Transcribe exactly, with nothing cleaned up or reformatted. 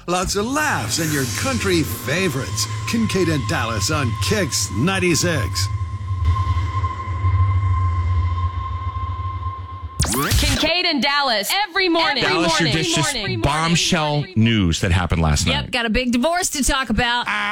lots of laughs, and your country favorites. Kincaid and Dallas on Kix ninety-six. Kincaid and Dallas every morning. Dallas, every your morning. dish, just Every morning. bombshell news that happened last night. Yep, got a big divorce to talk about. Uh,